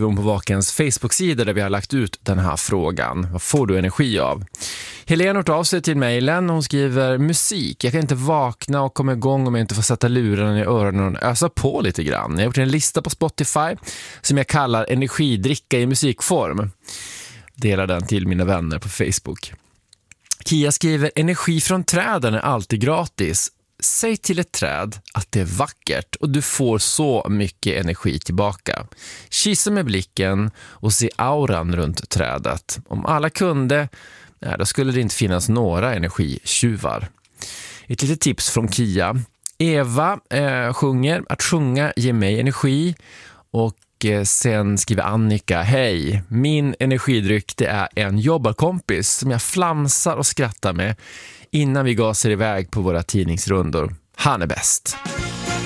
skriver hon på Vakens Facebook-sida där vi har lagt ut den här frågan. Vad får du energi av? Helena har av sig till mejlen. Hon skriver musik. Jag kan inte vakna och komma igång om jag inte får sätta lurarna i öronen och ösa på lite grann. Jag har gjort en lista på Spotify som jag kallar energidricka i musikform. Delar den till mina vänner på Facebook. Kia skriver energi från träden är alltid gratis. Säg till ett träd att det är vackert och du får så mycket energi tillbaka. Kissa med blicken och se auran runt trädet. Om alla kunde, då skulle det inte finnas några energitjuvar. Ett litet tips från Kia. Eva sjunger att sjunga ger mig energi och sen skriver Annika, hej, min energidryck det är en jobbarkompis som jag flamsar och skrattar med innan vi gasar iväg på våra tidningsrundor. Han är bäst.